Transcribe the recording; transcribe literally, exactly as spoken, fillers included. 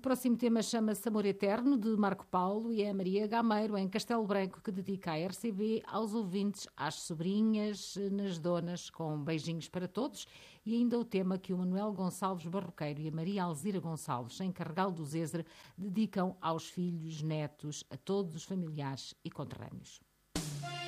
próximo tema chama-se Amor Eterno, de Marco Paulo, e é a Maria Gameiro, em Castelo Branco, que dedica a R C B aos ouvintes, às sobrinhas, nas donas, com beijinhos para todos, e ainda o tema que o Manuel Gonçalves Barroqueiro e a Maria Alzira Gonçalves, em Carregal do Zezer, dedicam aos filhos, netos, a todos os familiares e conterrâneos.